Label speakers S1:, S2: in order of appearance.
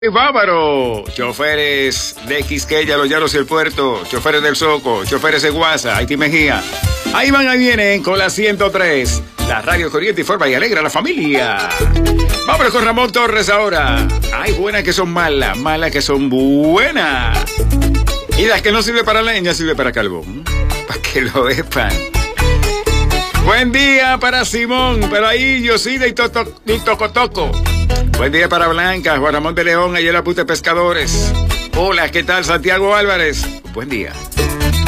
S1: Bávaro, choferes de Quisqueya, Los Llanos y el Puerto, choferes del Soco, choferes de Guasa, Haití Mejía. Ahí van, ahí vienen con la 103. La radio corriente informa y alegra a la familia. Vámonos con Ramón Torres ahora. Hay buenas que son malas, malas que son buenas. Y las que no sirven para leña, sirven para carbón. Para que lo sepan. Buen día para Simón, pero ahí yo sí de Tocotoco. Buen día para Blanca, Juan Ramón de León, allá en la Puta de Pescadores. Hola, ¿qué tal? Santiago Álvarez. Buen día.